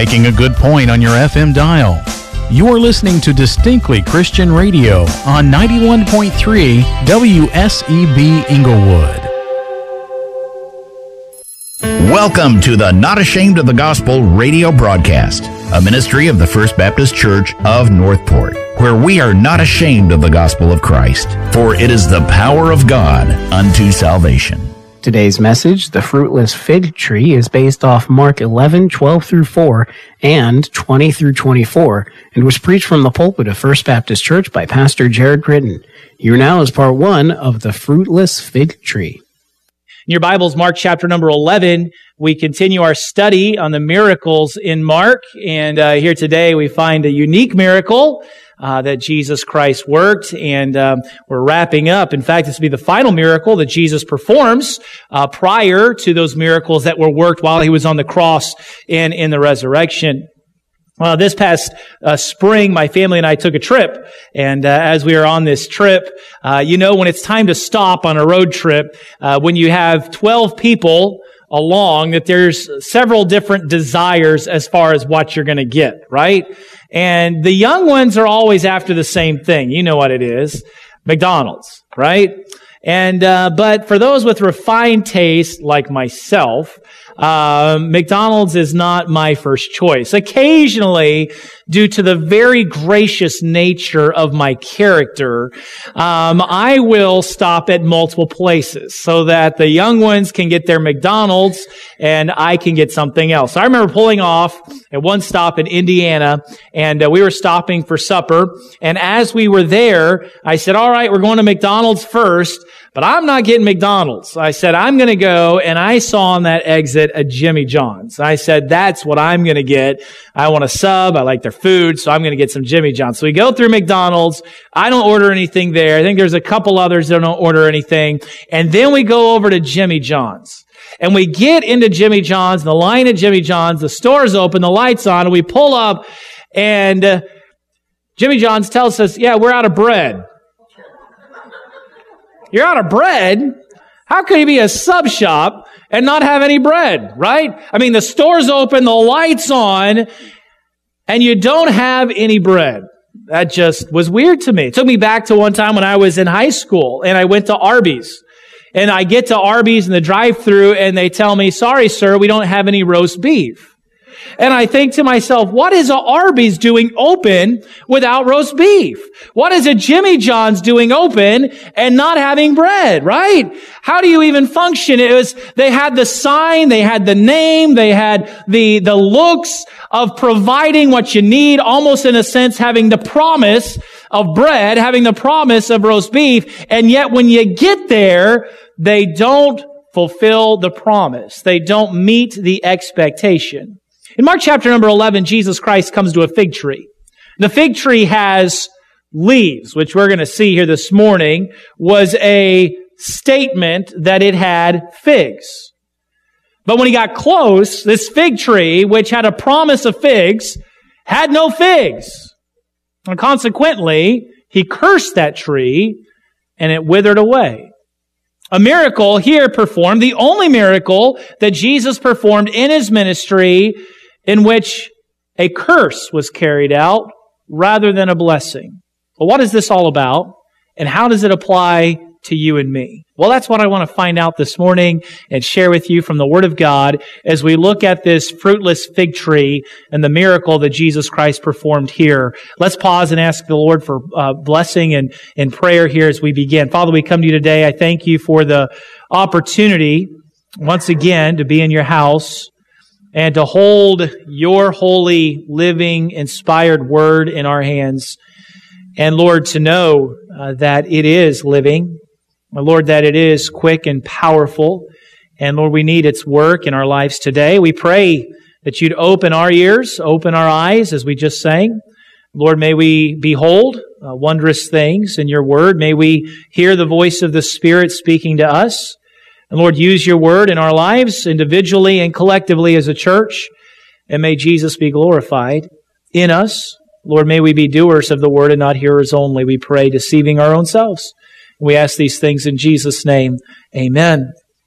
making a good point on your FM dial. You're listening to Distinctly Christian Radio on 91.3 WSEB Inglewood. Welcome to the Not Ashamed of the Gospel radio broadcast, a ministry of the First Baptist Church of Northport, where we are not ashamed of the gospel of Christ, for it is the power of God unto salvation. Today's message, The Fruitless Fig Tree, is based off Mark 11:12-4 and 20-24, and was preached from the pulpit of First Baptist Church by Pastor Jared Gritton. Here now is part 1 of The Fruitless Fig Tree. In your Bibles, Mark chapter number 11, we continue our study on the miracles in Mark. And here today we find a unique miracle that Jesus Christ worked. And we're wrapping up. In fact, this will be the final miracle that Jesus performs prior to those miracles that were worked while he was on the cross and in the resurrection. Well, this past spring, my family and I took a trip, and as we were on this trip, when it's time to stop on a road trip, when you have 12 people along, that there's several different desires as far as what you're going to get, right? And the young ones are always after the same thing. You know what it is. McDonald's, right? And but for those with refined taste like myself, McDonald's is not my first choice. Occasionally, due to the very gracious nature of my character, I will stop at multiple places so that the young ones can get their McDonald's and I can get something else. I remember pulling off at one stop in Indiana, and we were stopping for supper. And as we were there, I said, all right, we're going to McDonald's first, but I'm not getting McDonald's. I said, I'm going to go, and I saw on that exit a Jimmy John's. I said, that's what I'm going to get. I want a sub. I like their food, so I'm going to get some Jimmy John's. So we go through McDonald's. I don't order anything there. I think there's a couple others that don't order anything. And then we go over to Jimmy John's. And we get into Jimmy John's, the line at Jimmy John's, the store's open, the light's on, and we pull up, and Jimmy John's tells us, yeah, we're out of bread. You're out of bread? How could you be a sub shop and not have any bread, right? I mean, the store's open, the light's on, and you don't have any bread. That just was weird to me. It took me back to one time when I was in high school, and I went to Arby's. And I get to Arby's in the drive-thru, and they tell me, sorry, sir, we don't have any roast beef. And I think to myself, what is a Arby's doing open without roast beef? What is a Jimmy John's doing open and not having bread, right? How do you even function? They had the sign, they had the name, they had the looks of providing what you need, almost in a sense having the promise of bread, having the promise of roast beef, and yet when you get there, they don't fulfill the promise. They don't meet the expectation. In Mark chapter number 11, Jesus Christ comes to a fig tree. The fig tree has leaves, which we're going to see here this morning, was a statement that it had figs. But when he got close, this fig tree, which had a promise of figs, had no figs. And consequently, he cursed that tree, and it withered away. A miracle here performed, the only miracle that Jesus performed in his ministry in which a curse was carried out rather than a blessing. Well, what is this all about? And how does it apply to you and me? Well, that's what I want to find out this morning and share with you from the Word of God as we look at this fruitless fig tree and the miracle that Jesus Christ performed here. Let's pause and ask the Lord for blessing and prayer here as we begin. Father, we come to you today. I thank you for the opportunity once again to be in your house and to hold your holy, living, inspired Word in our hands. And Lord, to know that it is living. Lord, that it is quick and powerful. And Lord, we need its work in our lives today. We pray that you'd open our ears, open our eyes, as we just sang. Lord, may we behold wondrous things in your word. May we hear the voice of the Spirit speaking to us. And Lord, use your word in our lives, individually and collectively as a church. And may Jesus be glorified in us. Lord, may we be doers of the word and not hearers only, we pray, deceiving our own selves. We ask these things in Jesus' name. Amen.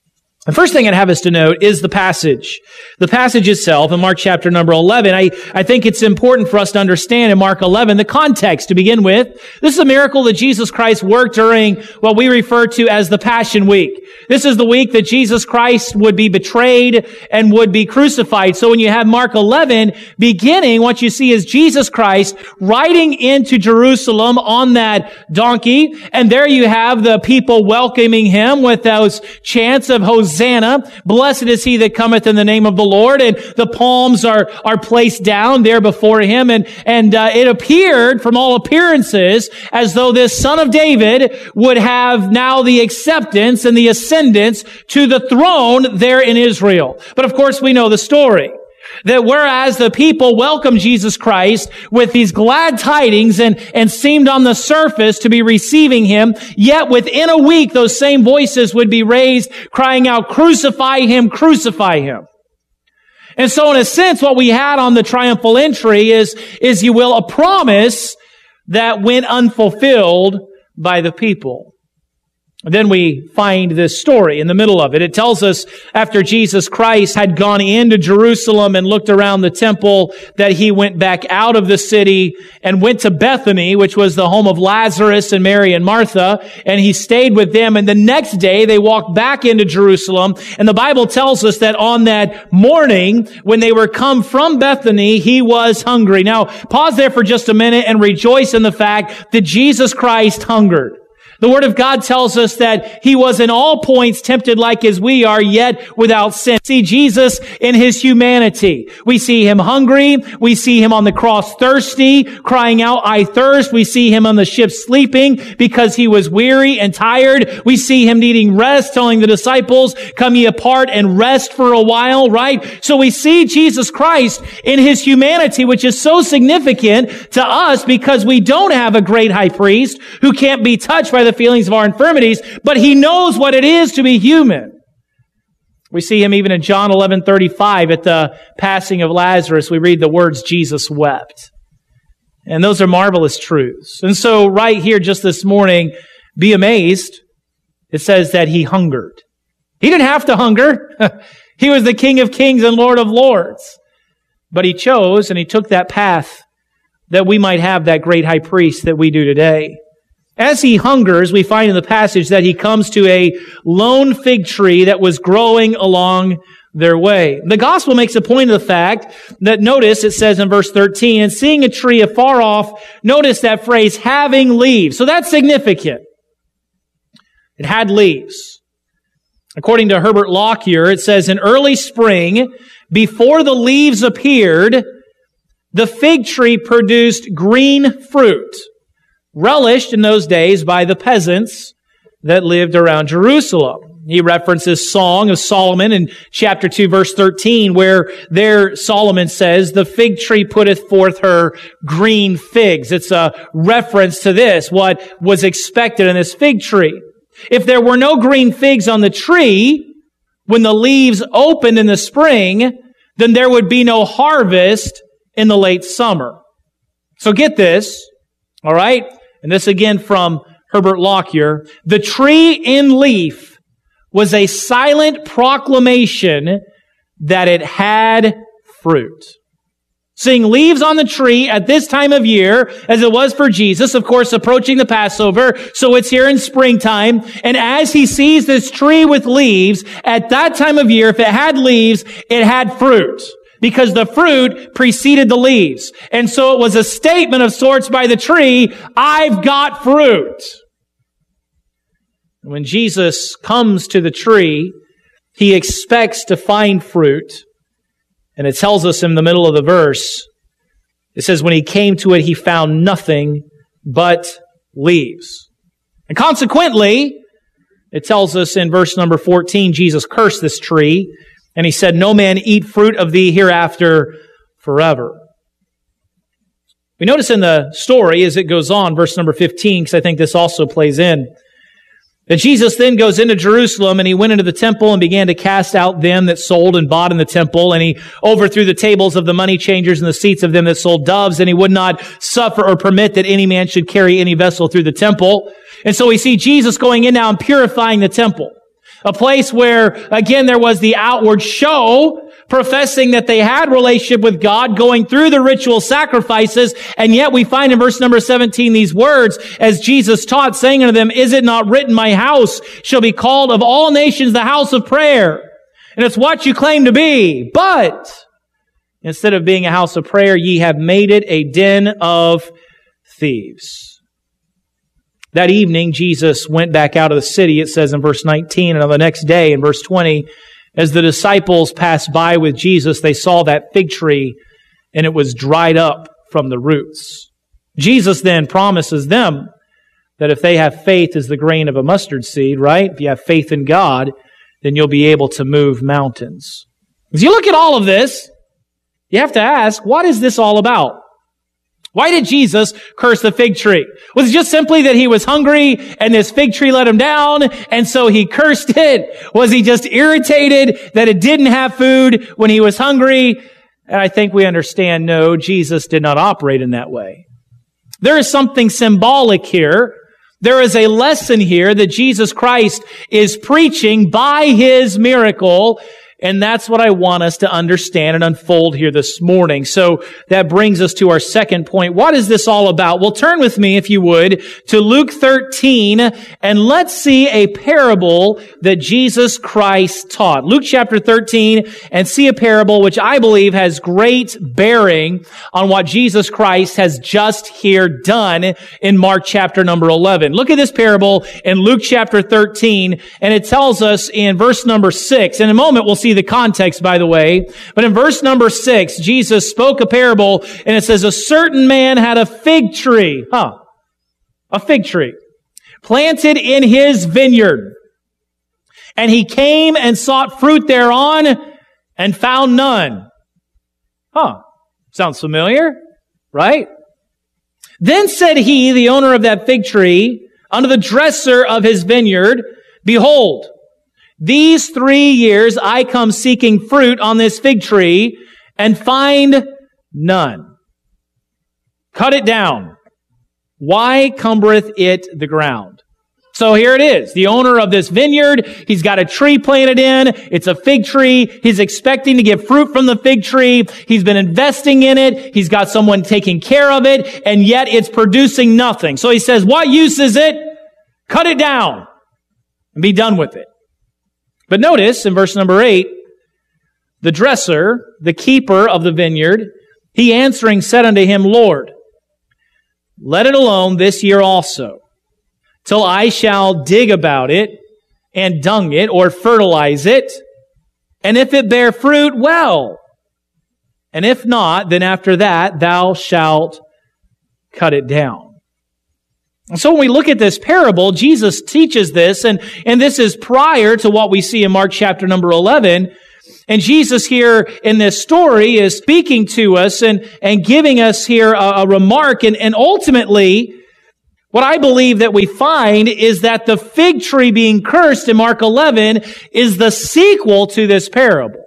The first thing I'd have us to note is the passage. The passage itself in Mark chapter number 11. I think it's important for us to understand in Mark 11 the context to begin with. This is a miracle that Jesus Christ worked during what we refer to as the Passion Week. This is the week that Jesus Christ would be betrayed and would be crucified. So when you have Mark 11 beginning, what you see is Jesus Christ riding into Jerusalem on that donkey. And there you have the people welcoming him with those chants of Hosanna. Blessed is he that cometh in the name of the Lord. And the palms are placed down there before him. And it appeared from all appearances as though this son of David would have now the acceptance and the ascendance to the throne there in Israel. But of course we know the story. That whereas the people welcomed Jesus Christ with these glad tidings and seemed on the surface to be receiving him, yet within a week those same voices would be raised crying out, "Crucify him, crucify him." And so in a sense what we had on the triumphal entry is you will, a promise that went unfulfilled by the people. Then we find this story in the middle of it. It tells us after Jesus Christ had gone into Jerusalem and looked around the temple that he went back out of the city and went to Bethany, which was the home of Lazarus and Mary and Martha, and he stayed with them. And the next day they walked back into Jerusalem. And the Bible tells us that on that morning when they were come from Bethany, he was hungry. Now, pause there for just a minute and rejoice in the fact that Jesus Christ hungered. The Word of God tells us that he was in all points tempted like as we are, yet without sin. See Jesus in his humanity. We see him hungry. We see him on the cross thirsty, crying out, "I thirst." We see him on the ship sleeping because he was weary and tired. We see him needing rest, telling the disciples, "Come ye apart and rest for a while," right? So we see Jesus Christ in his humanity, which is so significant to us because we don't have a great high priest who can't be touched by the feelings of our infirmities, but he knows what it is to be human. We see him even in John 11:35 at the passing of Lazarus. We read the words, "Jesus wept." And those are marvelous truths. And so right here just this morning, be amazed. It says that he hungered. He didn't have to hunger. He was the King of Kings and Lord of Lords. But he chose and he took that path that we might have that great high priest that we do today. As he hungers, we find in the passage that he comes to a lone fig tree that was growing along their way. The gospel makes a point of the fact that, notice, it says in verse 13, "And seeing a tree afar off," notice that phrase, "having leaves." So that's significant. It had leaves. According to Herbert Lockyer, it says, "In early spring, before the leaves appeared, the fig tree produced green fruit, relished in those days by the peasants that lived around Jerusalem." He references Song of Solomon in chapter 2, verse 13, where there Solomon says, "The fig tree putteth forth her green figs." It's a reference to this, what was expected in this fig tree. If there were no green figs on the tree, when the leaves opened in the spring, then there would be no harvest in the late summer. So get this, all right? And this again from Herbert Lockyer. The tree in leaf was a silent proclamation that it had fruit. Seeing leaves on the tree at this time of year, as it was for Jesus, of course, approaching the Passover, so it's here in springtime. And as he sees this tree with leaves, at that time of year, if it had leaves, it had fruit. Because the fruit preceded the leaves. And so it was a statement of sorts by the tree, "I've got fruit." When Jesus comes to the tree, he expects to find fruit. And it tells us in the middle of the verse, it says, when he came to it, he found nothing but leaves. And consequently, it tells us in verse number 14, Jesus cursed this tree, and he said, "No man eat fruit of thee hereafter forever." We notice in the story as it goes on, verse number 15, because I think this also plays in, that Jesus then goes into Jerusalem and he went into the temple and began to cast out them that sold and bought in the temple. And he overthrew the tables of the money changers and the seats of them that sold doves. And he would not suffer or permit that any man should carry any vessel through the temple. And so we see Jesus going in now and purifying the temple. A place where, again, there was the outward show, professing that they had relationship with God, going through the ritual sacrifices, and yet we find in verse number 17 these words, as Jesus taught, saying unto them, "Is it not written, my house shall be called of all nations the house of prayer? And it's what you claim to be. But instead of being a house of prayer, ye have made it a den of thieves." That evening, Jesus went back out of the city, it says in verse 19, and on the next day, in verse 20, as the disciples passed by with Jesus, they saw that fig tree, and it was dried up from the roots. Jesus then promises them that if they have faith as the grain of a mustard seed, right? If you have faith in God, then you'll be able to move mountains. As you look at all of this, you have to ask, what is this all about? Why did Jesus curse the fig tree? Was it just simply that he was hungry and this fig tree let him down and so he cursed it? Was he just irritated that it didn't have food when he was hungry? And I think we understand, no, Jesus did not operate in that way. There is something symbolic here. There is a lesson here that Jesus Christ is preaching by his miracle. And that's what I want us to understand and unfold here this morning. So that brings us to our second point. What is this all about? Well, turn with me, if you would, to Luke 13, and let's see a parable that Jesus Christ taught. Luke chapter 13, and see a parable which I believe has great bearing on what Jesus Christ has just here done in Mark chapter number 11. Look at this parable in Luke chapter 13, and it tells us in verse number 6. In a moment, we'll see the context, by the way. But in verse number 6, Jesus spoke a parable, and it says, a certain man had a fig tree. A fig tree. Planted in his vineyard. And he came and sought fruit thereon, and found none. Sounds familiar, right? Then said he, the owner of that fig tree, unto the dresser of his vineyard, Behold, these 3 years I come seeking fruit on this fig tree, and find none. Cut it down. Why cumbereth it the ground? So here it is. The owner of this vineyard, he's got a tree planted in. It's a fig tree. He's expecting to get fruit from the fig tree. He's been investing in it. He's got someone taking care of it, and yet it's producing nothing. So he says, what use is it? Cut it down and be done with it. But notice in verse number 8, the dresser, the keeper of the vineyard, he answering said unto him, Lord, let it alone this year also, till I shall dig about it, and dung it, or fertilize it. And if it bear fruit, well. And if not, then after that thou shalt cut it down. And so when we look at this parable, Jesus teaches this, and this is prior to what we see in Mark chapter number 11. And Jesus here in this story is speaking to us and giving us here a remark. And ultimately, what I believe that we find is that the fig tree being cursed in Mark 11 is the sequel to this parable.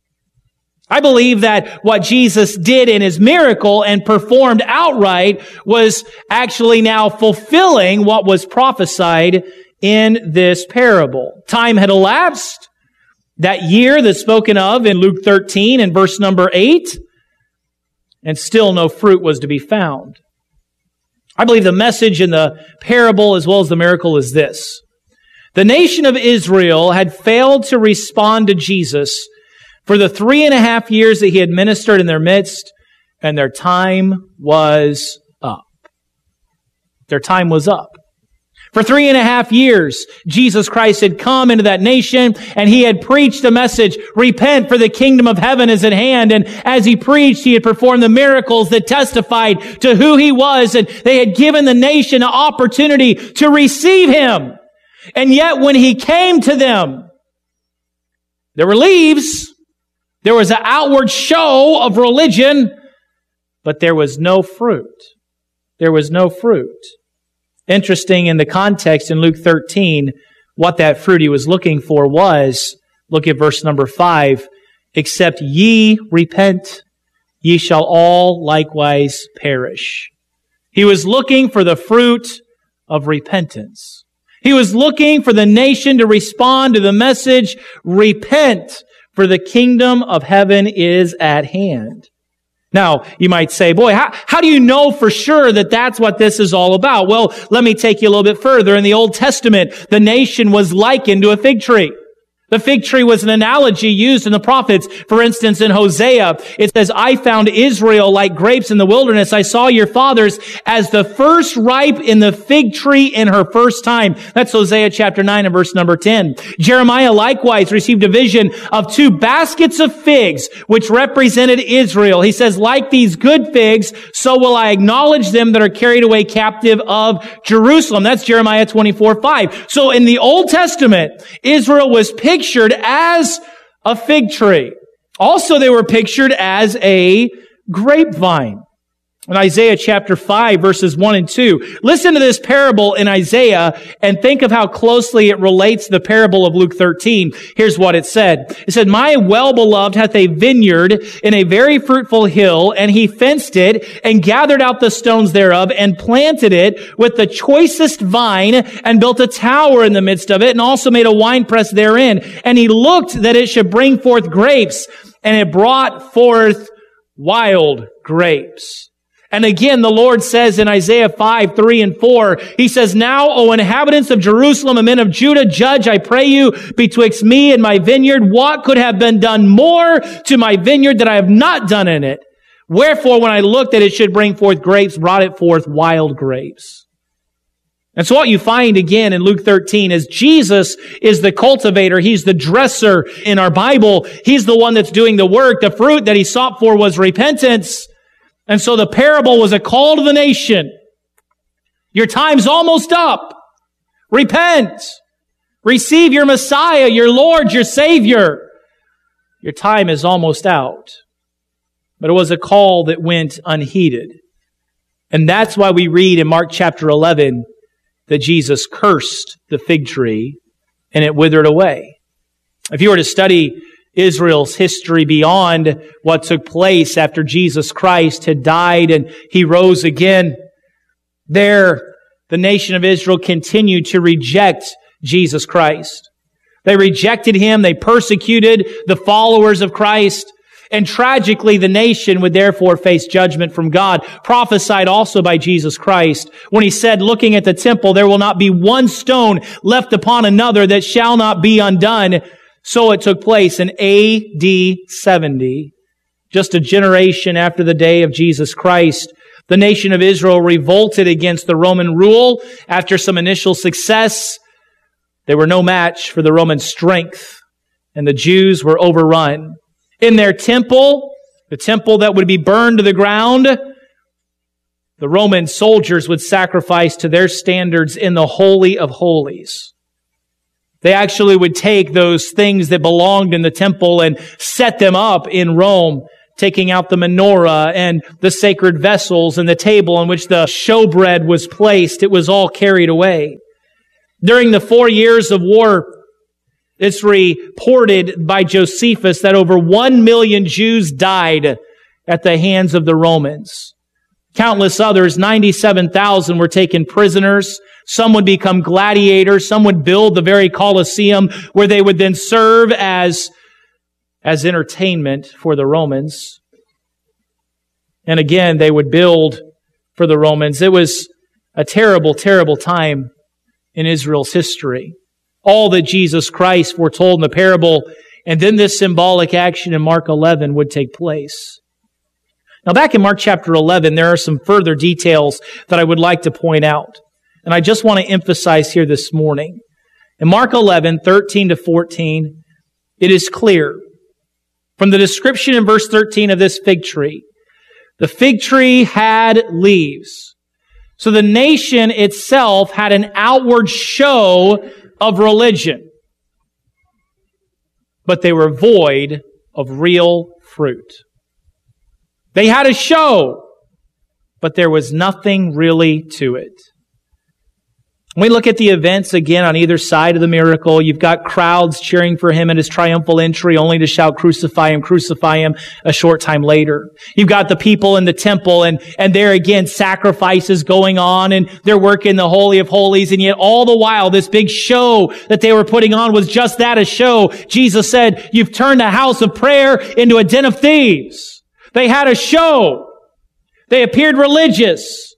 I believe that what Jesus did in his miracle and performed outright was actually now fulfilling what was prophesied in this parable. Time had elapsed, that year that's spoken of in Luke 13 and verse number 8, and still no fruit was to be found. I believe the message in the parable as well as the miracle is this. The nation of Israel had failed to respond to Jesus for the 3.5 years that he had ministered in their midst, and their time was up. Their time was up. For 3.5 years, Jesus Christ had come into that nation, and he had preached the message, repent, for the kingdom of heaven is at hand. And as he preached, he had performed the miracles that testified to who he was, and they had given the nation an opportunity to receive him. And yet when he came to them, there were leaves. There was an outward show of religion, but there was no fruit. There was no fruit. Interesting in the context in Luke 13, what that fruit he was looking for was, look at verse number 5, except ye repent, ye shall all likewise perish. He was looking for the fruit of repentance. He was looking for the nation to respond to the message, repent, for the kingdom of heaven is at hand. Now, you might say, boy, how do you know for sure that that's what this is all about? Well, let me take you a little bit further. In the Old Testament, the nation was likened to a fig tree. The fig tree was an analogy used in the prophets. For instance, in Hosea, it says, I found Israel like grapes in the wilderness. I saw your fathers as the first ripe in the fig tree in her first time. That's Hosea chapter 9 and verse number 10. Jeremiah likewise received a vision of 2 baskets of figs, which represented Israel. He says, like these good figs, so will I acknowledge them that are carried away captive of Jerusalem. That's Jeremiah 24:5. So in the Old Testament, Israel was pictured as a fig tree. Also, they were pictured as a grapevine. In Isaiah chapter 5, verses 1 and 2. Listen to this parable in Isaiah and think of how closely it relates to the parable of Luke 13. Here's what it said. It said, my well-beloved hath a vineyard in a very fruitful hill, and he fenced it and gathered out the stones thereof and planted it with the choicest vine and built a tower in the midst of it and also made a winepress therein. And he looked that it should bring forth grapes, and it brought forth wild grapes. And again, the Lord says in Isaiah 5, 3 and 4, He says, now, O inhabitants of Jerusalem and men of Judah, judge, I pray you, betwixt me and my vineyard, what could have been done more to my vineyard that I have not done in it? Wherefore, when I looked that it should bring forth grapes, brought it forth wild grapes. And so what you find again in Luke 13 is Jesus is the cultivator. He's the dresser in our Bible. He's the one that's doing the work. The fruit that He sought for was repentance. And so the parable was a call to the nation. Your time's almost up. Repent. Receive your Messiah, your Lord, your Savior. Your time is almost out. But it was a call that went unheeded. And that's why we read in Mark chapter 11 that Jesus cursed the fig tree and it withered away. If you were to study Israel's history beyond what took place after Jesus Christ had died and He rose again, there the nation of Israel continued to reject Jesus Christ. They rejected Him. They persecuted the followers of Christ. And tragically, the nation would therefore face judgment from God, prophesied also by Jesus Christ, when He said, looking at the temple, there will not be one stone left upon another that shall not be undone. So it took place in AD 70, just a generation after the day of Jesus Christ. The nation of Israel revolted against the Roman rule. After some initial success, they were no match for the Roman strength, and the Jews were overrun. In their temple, the temple that would be burned to the ground, the Roman soldiers would sacrifice to their standards in the Holy of Holies. They actually would take those things that belonged in the temple and set them up in Rome, taking out the menorah and the sacred vessels and the table on which the showbread was placed. It was all carried away. During the 4 years of war, it's reported by Josephus that over 1 million Jews died at the hands of the Romans. Countless others, 97,000, were taken prisoners. Some would become gladiators. Some would build the very Colosseum where they would then serve as entertainment for the Romans. And again, they would build for the Romans. It was a terrible, terrible time in Israel's history. All that Jesus Christ foretold in the parable, and then this symbolic action in Mark 11 would take place. Now back in Mark chapter 11, there are some further details that I would like to point out. And I just want to emphasize here this morning. In Mark 11, 13 to 14, it is clear from the description in verse 13 of this fig tree. The fig tree had leaves. So the nation itself had an outward show of religion. But they were void of real fruit. They had a show, but there was nothing really to it. When we look at the events again on either side of the miracle, you've got crowds cheering for him at his triumphal entry, only to shout, crucify him, a short time later. You've got the people in the temple, and there again, sacrifices going on, and they're working the Holy of Holies, and yet all the while, this big show that they were putting on was just that, a show. Jesus said, you've turned a house of prayer into a den of thieves. They had a show. They appeared religious,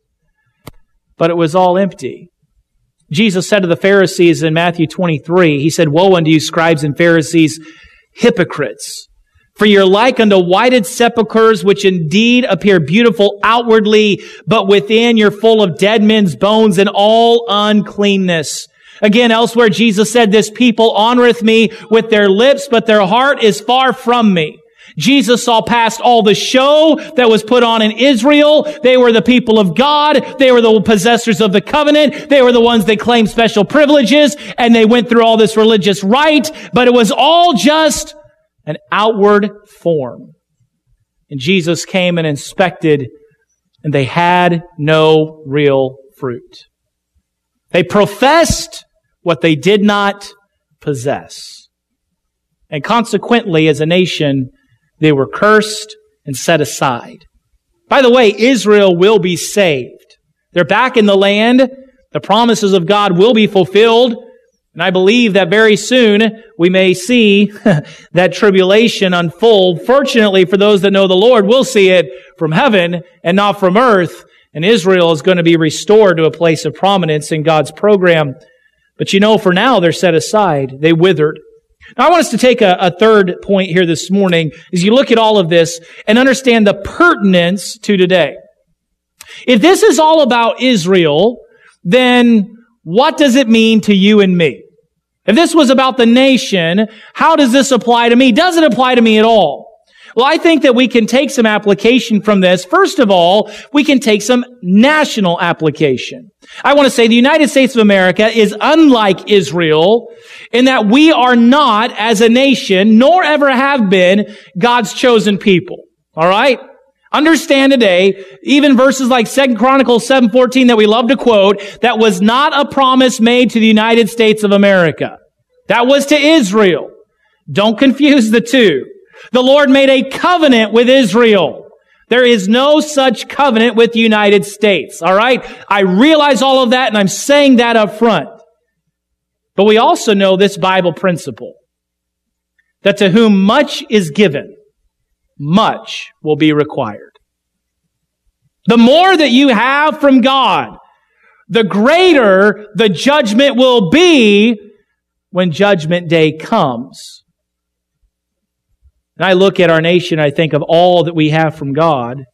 but it was all empty. Jesus said to the Pharisees in Matthew 23, he said, woe unto you, scribes and Pharisees, hypocrites! For you're like unto whited sepulchres, which indeed appear beautiful outwardly, but within you're full of dead men's bones and all uncleanness. Again, elsewhere, Jesus said, this people honoreth me with their lips, but their heart is far from me. Jesus saw past all the show that was put on in Israel. They were the people of God. They were the possessors of the covenant. They were the ones that claimed special privileges, and they went through all this religious rite, but it was all just an outward form. And Jesus came and inspected, and they had no real fruit. They professed what they did not possess. And consequently, as a nation, they were cursed and set aside. By the way, Israel will be saved. They're back in the land. The promises of God will be fulfilled. And I believe that very soon we may see that tribulation unfold. Fortunately, for those that know the Lord, we'll see it from heaven and not from earth. And Israel is going to be restored to a place of prominence in God's program. But you know, for now, they're set aside. They withered. Now, I want us to take a third point here this morning as you look at all of this and understand the pertinence to today. If this is all about Israel, then what does it mean to you and me? If this was about the nation, how does this apply to me? Does it apply to me at all? Well, I think that we can take some application from this. First of all, we can take some national application. I want to say the United States of America is unlike Israel in that we are not, as a nation, nor ever have been, God's chosen people. All right? Understand today, even verses like 2 Chronicles 7:14 that we love to quote, that was not a promise made to the United States of America. That was to Israel. Don't confuse the two. The Lord made a covenant with Israel. There is no such covenant with the United States. All right? I realize all of that, and I'm saying that up front. But we also know this Bible principle, that to whom much is given, much will be required. The more that you have from God, the greater the judgment will be when Judgment Day comes. And I look at our nation, I think of all that we have from God,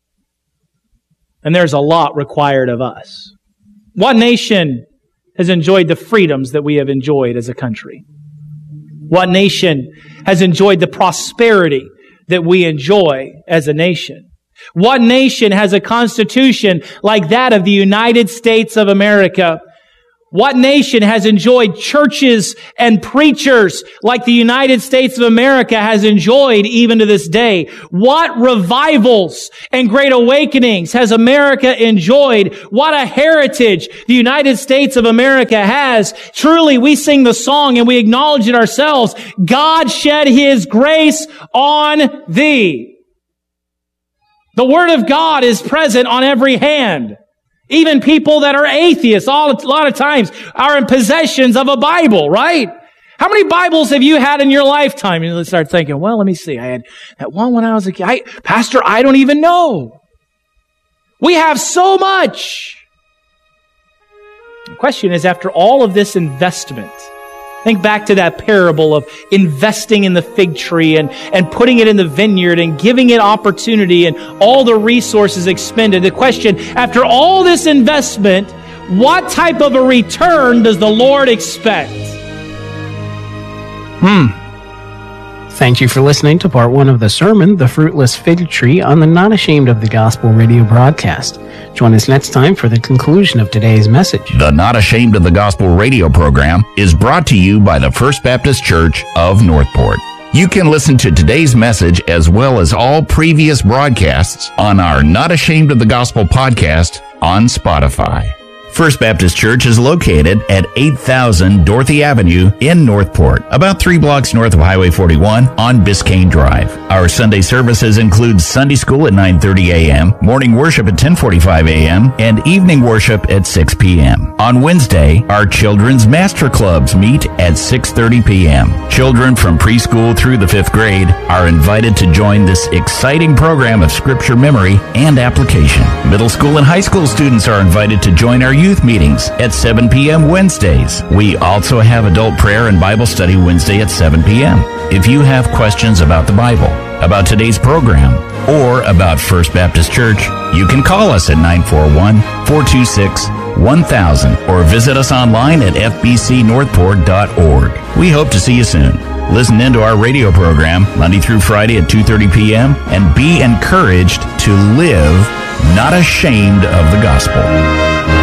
and there's a lot required of us. What nation has enjoyed the freedoms that we have enjoyed as a country? What nation has enjoyed the prosperity that we enjoy as a nation? What nation has a constitution like that of the United States of America? What nation has enjoyed churches and preachers like the United States of America has enjoyed even to this day? What revivals and great awakenings has America enjoyed? What a heritage the United States of America has. Truly, we sing the song and we acknowledge it ourselves. God shed His grace on thee. The Word of God is present on every hand. Even people that are atheists, a lot of times, are in possessions of a Bible, right? How many Bibles have you had in your lifetime? And you start thinking, well, let me see. I had that one when I was a kid. Pastor, I don't even know. We have so much. The question is, after all of this investment, think back to that parable of investing in the fig tree and putting it in the vineyard and giving it opportunity and all the resources expended. The question, after all this investment, what type of a return does the Lord expect? Thank you for listening to part 1 of the sermon, The Fruitless Fig Tree, on the Not Ashamed of the Gospel radio broadcast. Join us next time for the conclusion of today's message. The Not Ashamed of the Gospel radio program is brought to you by the First Baptist Church of Northport. You can listen to today's message as well as all previous broadcasts on our Not Ashamed of the Gospel podcast on Spotify. First Baptist Church is located at 8000 Dorothy Avenue in Northport, about 3 blocks north of Highway 41 on Biscayne Drive. Our Sunday services include Sunday school at 9:30 a.m., morning worship at 10:45 a.m., and evening worship at 6 p.m. On Wednesday, our children's master clubs meet at 6:30 p.m. Children from preschool through the 5th grade are invited to join this exciting program of scripture memory and application. Middle school and high school students are invited to join our youth meetings at 7 p.m. Wednesdays. We also have adult prayer and Bible study Wednesday at 7 p.m. If you have questions about the Bible, about today's program, or about First Baptist Church, you can call us at 941-426-1000 or visit us online at fbcnorthport.org. We hope to see you soon. Listen into our radio program Monday through Friday at 2:30 p.m. and be encouraged to live not ashamed of the gospel.